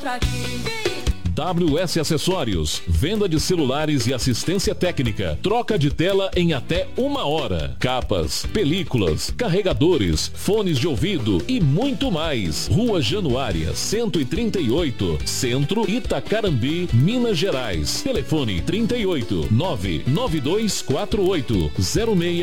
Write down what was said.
WS Acessórios, venda de celulares e assistência técnica, troca de tela em até 1 hora, capas, películas, carregadores, fones de ouvido e muito mais. Rua Januária, 138, Centro, Itacarambi, Minas Gerais. Telefone 38 99248 06